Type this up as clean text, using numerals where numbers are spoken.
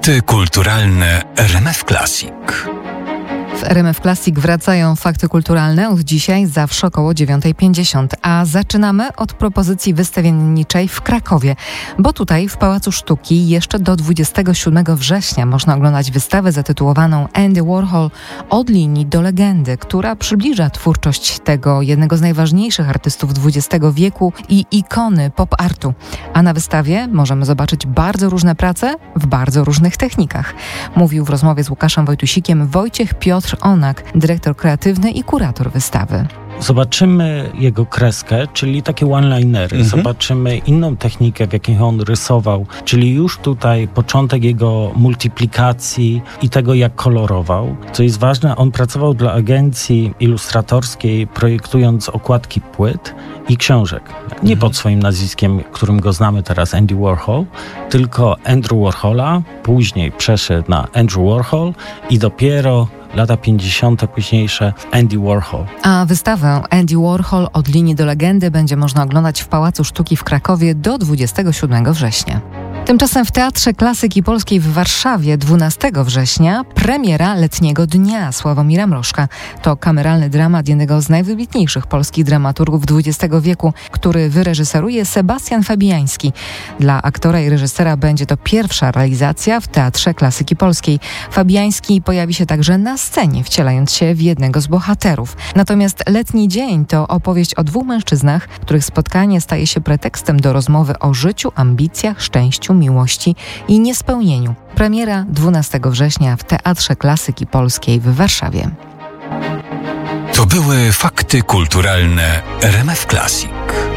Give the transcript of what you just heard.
Fakty kulturalne RMF Classic. W RMF Classic wracają fakty kulturalne od dzisiaj zawsze około 9:50, a zaczynamy od propozycji wystawienniczej w Krakowie, bo tutaj w Pałacu Sztuki jeszcze do 27 września można oglądać wystawę zatytułowaną Andy Warhol od linii do legendy, która przybliża twórczość tego jednego z najważniejszych artystów XX wieku i ikony pop-artu. A na wystawie możemy zobaczyć bardzo różne prace w bardzo różnych technikach. Mówił w rozmowie z Łukaszem Wojtusikiem Wojciech Piotr Onak, dyrektor kreatywny i kurator wystawy. Zobaczymy jego kreskę, czyli takie one-linery. Zobaczymy inną technikę, w jakiej on rysował, czyli już tutaj początek jego multiplikacji i tego, jak kolorował. Co jest ważne, on pracował dla agencji ilustratorskiej, projektując okładki płyt i książek. Nie pod swoim nazwiskiem, którym go znamy teraz, Andy Warhol, tylko Andrew Warhola. Później przeszedł na Andrew Warhol i dopiero lata 50. późniejsze Andy Warhol. A wystawę Andy Warhol od linii do legendy będzie można oglądać w Pałacu Sztuki w Krakowie do 27 września. Tymczasem w Teatrze Klasyki Polskiej w Warszawie 12 września premiera Letniego Dnia Sławomira Mrożka. To kameralny dramat jednego z najwybitniejszych polskich dramaturgów XX wieku, który wyreżyseruje Sebastian Fabiański. Dla aktora i reżysera będzie to pierwsza realizacja w Teatrze Klasyki Polskiej. Fabiański pojawi się także na scenie, wcielając się w jednego z bohaterów. Natomiast Letni Dzień to opowieść o dwóch mężczyznach, których spotkanie staje się pretekstem do rozmowy o życiu, ambicjach, szczęściu, miłości i niespełnieniu. Premiera 12 września w Teatrze Klasyki Polskiej w Warszawie. To były fakty kulturalne RMF Classic.